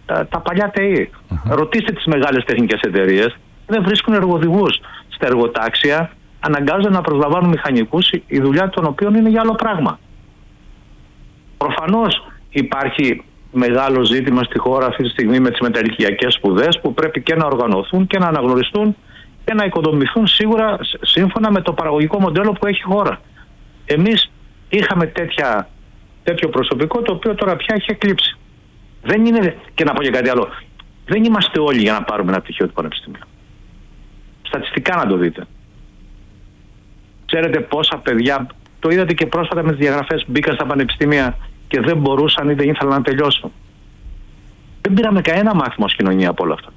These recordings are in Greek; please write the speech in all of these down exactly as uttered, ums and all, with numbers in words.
τα, τα παλιά ΤΕΙ. Uh-huh. Ρωτήστε τις μεγάλες τεχνικές εταιρείες, δεν βρίσκουν εργοδηγούς. Στα εργοτάξια αναγκάζονται να προσλαμβάνουν μηχανικούς, η δουλειά των οποίων είναι για άλλο πράγμα. Προφανώς υπάρχει μεγάλο ζήτημα στη χώρα αυτή τη στιγμή με τις μεταλλουργιακές σπουδές που πρέπει και να οργανωθούν και να αναγνωριστούν και να οικοδομηθούν σίγουρα σύμφωνα με το παραγωγικό μοντέλο που έχει η χώρα. Εμείς είχαμε τέτοια, τέτοιο προσωπικό το οποίο τώρα πια έχει εκλείψει. Δεν είναι, και να πω και κάτι άλλο, δεν είμαστε όλοι για να πάρουμε ένα πτυχίο του πανεπιστημίου. Στατιστικά να το δείτε. Ξέρετε πόσα παιδιά, το είδατε και πρόσφατα με τις διαγραφές, μπήκαν στα πανεπιστήμια και δεν μπορούσαν ή δεν ήθελαν να τελειώσουν. Δεν πήραμε κανένα μάθημα ως κοινωνία από όλα αυτά.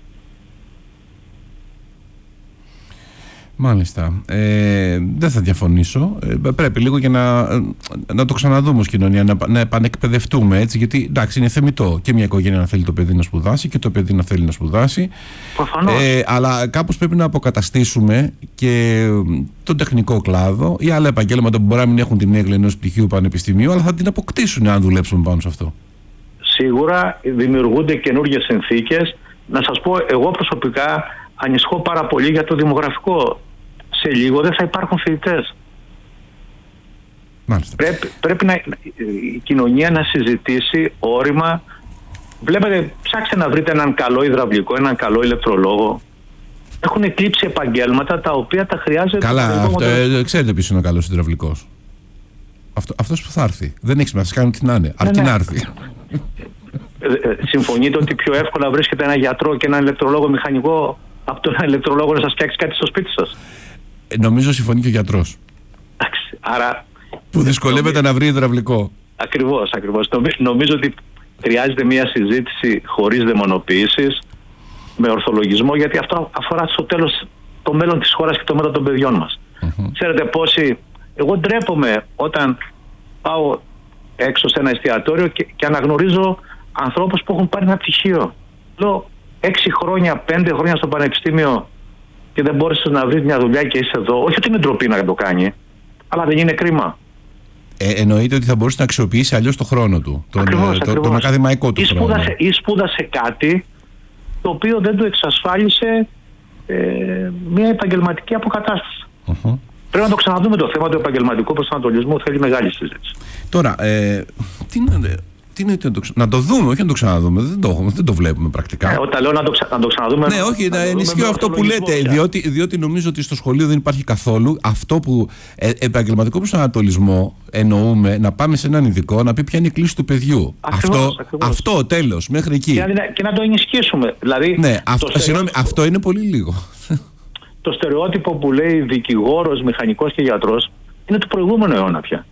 Μάλιστα. Ε, δεν θα διαφωνήσω. Ε, πρέπει λίγο και να, να το ξαναδούμε ως κοινωνία, να, να επανεκπαιδευτούμε, έτσι, γιατί εντάξει, είναι θεμιτό και μια οικογένεια να θέλει το παιδί να σπουδάσει και το παιδί να θέλει να σπουδάσει. Προφανώς. Ε, αλλά κάπως πρέπει να αποκαταστήσουμε και τον τεχνικό κλάδο ή άλλα επαγγέλματα που μπορεί να μην έχουν την έγκλη ενός πτυχίου πανεπιστημίου, αλλά θα την αποκτήσουν αν δουλέψουν πάνω σε αυτό. Σίγουρα δημιουργούνται καινούργιες συνθήκες. Να σας πω, εγώ προσωπικά ανησυχώ πάρα πολύ για το δημογραφικό. Σε λίγο δεν θα υπάρχουν φοιτητές. Πρέπει, πρέπει να, η κοινωνία να συζητήσει όρημα. Βλέπετε, ψάξτε να βρείτε έναν καλό υδραυλικό, έναν καλό ηλεκτρολόγο. Έχουν εκλείψει επαγγέλματα τα οποία τα χρειάζεται. Καλά, αυτό, ε, ξέρετε ποιος είναι ο καλός υδραυλικός. Αυτό, αυτός που θα έρθει. Δεν έχει σημασία, κάνει τι να είναι. Αρκεί ναι, ναι. να έρθει. Συμφωνείτε ότι πιο εύκολα βρίσκεται ένα γιατρό και έναν ηλεκτρολόγο μηχανικό από τον ηλεκτρολόγο να σας φτιάξει κάτι στο σπίτι σας? Ε, νομίζω συμφωνεί και ο γιατρός. Άρα, που δυσκολεύεται νομίζω, να βρει υδραυλικό. Ακριβώς, ακριβώς. Νομίζω ότι χρειάζεται μια συζήτηση χωρίς δαιμονοποιήσεις, με ορθολογισμό, γιατί αυτό αφορά στο τέλος το μέλλον της χώρας και το μέλλον των παιδιών μας. Mm-hmm. Ξέρετε πόσοι... Εγώ ντρέπομαι όταν πάω έξω σε ένα εστιατόριο και, και αναγνωρίζω ανθρώπους που έχουν πάρει ένα πτυχίο. Λέω, έξι χρόνια, πέντε χρόνια στο πανεπιστήμιο και δεν μπόρεσες να βρεις μια δουλειά και είσαι εδώ. Όχι ότι είναι ντροπή να το κάνει, αλλά δεν είναι κρίμα. Ε, εννοείται ότι θα μπορούσε να αξιοποιήσει αλλιώς το χρόνο του, τον, ακριβώς, το, ακριβώς. τον ακαδημαϊκό του ή χρόνο. Σπούδασε, ή σπούδασε κάτι το οποίο δεν του εξασφάλισε ε, μια επαγγελματική αποκατάσταση. Uh-huh. Πρέπει να το ξαναδούμε το θέμα του επαγγελματικού προσανατολισμού, θέλει μεγάλη συζήτηση. Τώρα, ε, τι είναι... Τι είναι, να, το, να το δούμε, όχι να το ξαναδούμε. Δεν το, δεν το βλέπουμε πρακτικά. Ε, όταν λέω να το, ξα, να το ξαναδούμε. Ναι, όχι, να ενισχύω αυτό που λέτε. Διότι, διότι νομίζω ότι στο σχολείο δεν υπάρχει καθόλου αυτό που ε, επαγγελματικό προσανατολισμό εννοούμε, να πάμε σε έναν ειδικό να πει ποια είναι η κλίση του παιδιού. Ακριβώς, αυτό, ακριβώς. αυτό τέλος, μέχρι εκεί. Και να, και να το ενισχύσουμε. Δηλαδή, ναι, αυτό, στερεότυπο, συγγνώμη, αυτό είναι πολύ λίγο. Το στερεότυπο που λέει δικηγόρος, μηχανικός και γιατρός είναι του προηγούμενου αιώνα πια.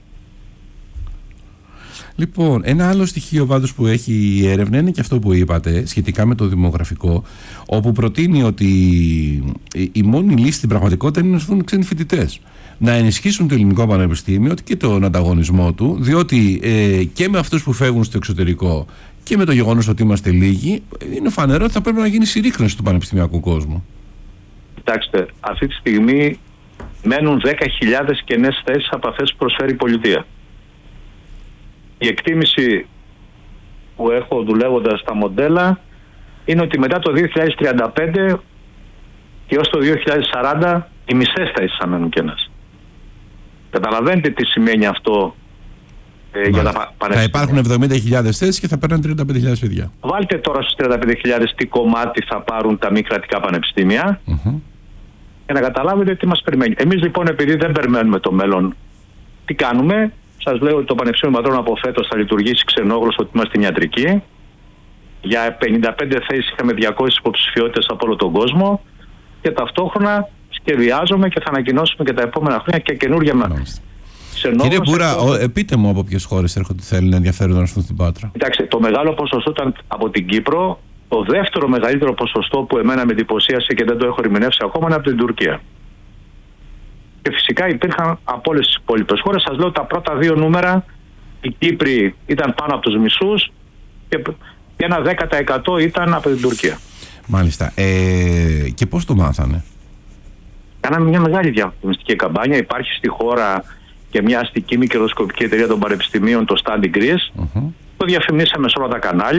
Λοιπόν, ένα άλλο στοιχείο πάντως που έχει η έρευνα είναι και αυτό που είπατε σχετικά με το δημογραφικό, όπου προτείνει ότι η μόνη λύση στην πραγματικότητα είναι να έρθουν ξένοι φοιτητές. Να ενισχύσουν το ελληνικό πανεπιστήμιο και τον ανταγωνισμό του, διότι ε, και με αυτούς που φεύγουν στο εξωτερικό και με το γεγονός ότι είμαστε λίγοι, είναι φανερό ότι θα πρέπει να γίνει συρρίκνωση του πανεπιστημιακού κόσμου. Κοιτάξτε, αυτή τη στιγμή μένουν δέκα χιλιάδες κενές θέσεις από αυτές που προσφέρει η πολιτεία. Η εκτίμηση που έχω δουλεύοντας στα μοντέλα είναι ότι μετά το δύο χιλιάδες τριάντα πέντε και έως το δύο χιλιάδες σαράντα οι μισές θέσεις θα μένουν κενές. Καταλαβαίνετε τι σημαίνει αυτό ε, για τα πανεπιστήμια. Θα υπάρχουν εβδομήντα χιλιάδες θέσεις και θα παίρνουν τριάντα πέντε χιλιάδες παιδιά. Βάλτε τώρα στους τριάντα πέντε χιλιάδες τι κομμάτι θα πάρουν τα μη κρατικά πανεπιστήμια mm-hmm. και να καταλάβετε τι μας περιμένει. Εμείς λοιπόν, επειδή δεν περιμένουμε το μέλλον, τι κάνουμε? Σας λέω ότι το Πανεπιστήμιο Πατρών από φέτος θα λειτουργήσει ξενόγλωσσο, ότι είμαστε στην ιατρική. Για πενήντα πέντε θέσεις είχαμε διακόσιες υποψηφιότητες από όλο τον κόσμο και ταυτόχρονα σχεδιάζουμε και θα ανακοινώσουμε και τα επόμενα χρόνια και καινούργια ξενόγλωσσα. Κύριε Μπούρα, ο, πείτε μου από ποιες χώρες έρχονται, θέλουν ενδιαφέρον να έρθουν στην Πάτρα. Κοιτάξτε, το μεγάλο ποσοστό ήταν από την Κύπρο. Το δεύτερο μεγαλύτερο ποσοστό που εμένα με εντυπωσίασε και δεν το έχω ερμηνεύσει ακόμα είναι από την Τουρκία. Και φυσικά υπήρχαν από όλες τις υπόλοιπες χώρες. Σας λέω τα πρώτα δύο νούμερα, οι Κύπροι ήταν πάνω από τους μισούς και ένα δέκα τοις εκατό ήταν από την Τουρκία. Μάλιστα. Ε, και πώς το μάθανε? Κάναμε μια μεγάλη διαφημιστική καμπάνια. Υπάρχει στη χώρα και μια αστική μη κερδοσκοπική εταιρεία των πανεπιστημίων, το Study Greece. Uh-huh. Το διαφημίσαμε σε όλα τα κανάλια.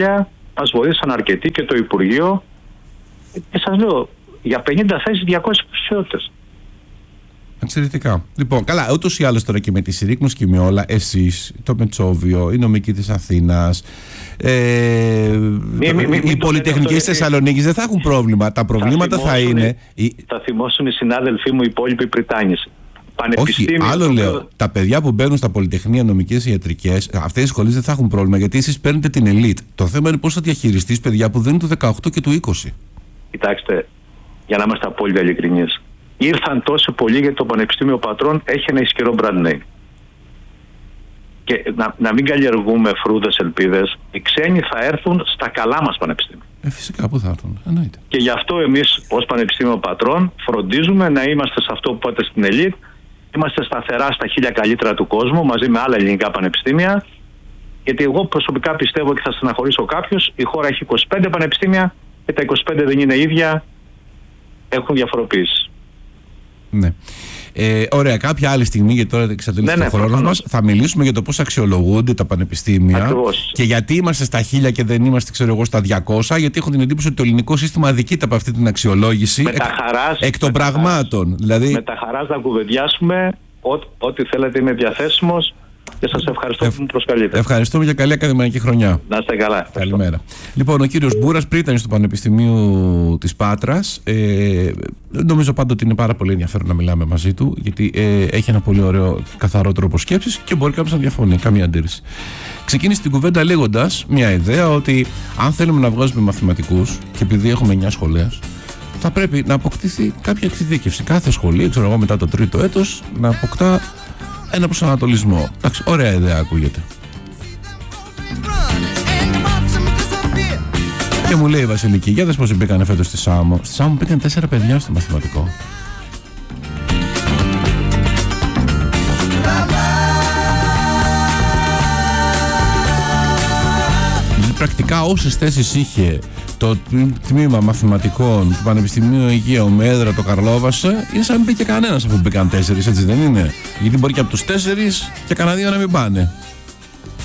μας βοήθησαν αρκετοί και το Υπουργείο. Και σας λέω, για πενήντα θέσεις διακόσιες υποψηφιότητες. Εξαιρετικά. Λοιπόν, καλά, ούτως ή άλλως τώρα και με τη συρρίκνωση και με όλα, εσείς, το Μετσόβιο, η νομική της Αθήνας, ε, μη, μη, μη, οι πολυτεχνικές της Θεσσαλονίκης δεν θα έχουν πρόβλημα. Τα προβλήματα θα, θα είναι. Θα θυμώσουν οι συνάδελφοί μου οι υπόλοιποι Πριτάνης. Όχι, άλλο το... λέω. Τα παιδιά που μπαίνουν στα πολυτεχνία, νομικές, ιατρικές, αυτές οι σχολές δεν θα έχουν πρόβλημα γιατί εσείς παίρνετε την ελίτ. Το θέμα είναι πώς θα διαχειριστείς παιδιά που δεν είναι του δεκαοκτώ και του είκοσι. Κοιτάξτε, για να είμαστε απόλυτα ειλικρινείς. Ήρθαν τόσο πολλοί γιατί το Πανεπιστήμιο Πατρών έχει ένα ισχυρό brand name. Και να, να μην καλλιεργούμε φρούδες ελπίδες, οι ξένοι θα έρθουν στα καλά μας πανεπιστήμια. Ε, φυσικά, πού θα έρθουν, εννοείται. Και γι' αυτό εμείς ως Πανεπιστήμιο Πατρών φροντίζουμε να είμαστε σε αυτό που πάτε στην ελίτ. Είμαστε σταθερά στα χίλια καλύτερα του κόσμου μαζί με άλλα ελληνικά πανεπιστήμια. Γιατί εγώ προσωπικά πιστεύω και θα στεναχωρήσω κάποιους, η χώρα έχει είκοσι πέντε πανεπιστήμια και τα είκοσι πέντε δεν είναι ίδια, έχουν διαφοροποίηση. Ναι. Ε, ωραία, κάποια άλλη στιγμή, γιατί τώρα εξαντλήθηκε ναι, ναι, το χρόνο μας, θα μιλήσουμε για το πώς αξιολογούνται τα πανεπιστήμια. Ακριβώς. Και γιατί είμαστε στα χίλια και δεν είμαστε, ξέρω εγώ, στα διακόσια, γιατί έχω την εντύπωση ότι το ελληνικό σύστημα αδικείται από αυτή την αξιολόγηση. Με τα χαράς, εκ των πραγμάτων. Δηλαδή... Με τα χαράς να κουβεντιάσουμε, ό,τι θέλετε είμαι διαθέσιμος. Και σας ευχαριστώ Ευ... που μου προσκαλείτε. Ευχαριστούμε για καλή ακαδημαϊκή χρονιά. Να είστε καλά. Καλημέρα. Λοιπόν, ο κύριος Μπούρας, πρίτανης του Πανεπιστημίου της Πάτρας. Ε, νομίζω πάντοτε είναι πάρα πολύ ενδιαφέρον να μιλάμε μαζί του, γιατί ε, έχει ένα πολύ ωραίο, καθαρό τρόπο σκέψης και μπορεί κάποιος να διαφωνεί. Καμία αντίρρηση. Ξεκίνησε την κουβέντα λέγοντας μια ιδέα ότι αν θέλουμε να βγάζουμε μαθηματικούς, και επειδή έχουμε εννιά σχολές, θα πρέπει να αποκτήσει κάποια εξειδίκευση. Κάθε σχολή, ξέρω εγώ, μετά το τρίτο έτος, να αποκτά ένα προσανατολισμό. Εντάξει, ωραία ιδέα ακούγεται. Και μου λέει η Βασιλική, για δες πως μπήκανε φέτος στη Σάμο. Στη Σάμο μπήκαν τέσσερα παιδιά στο μαθηματικό. Πρακτικά όσες θέσεις είχε το τμήμα μαθηματικών του Πανεπιστημίου Αιγαίου με έδρα το Καρλόβασε, είναι σαν να μην μπήκε κανένας αφού μπήκαν τέσσερις, έτσι δεν είναι? Γιατί μπορεί και από τους τέσσερις και κανένα δύο να μην πάνε.